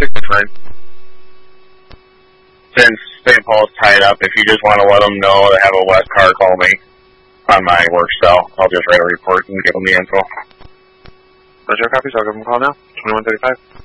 different. Since St. Paul's tied up, if you just want to let them know they have a wet car, call me on my work cell. I'll just write a report and give them the info. Roger, copies. I'll give them a call now. 2135.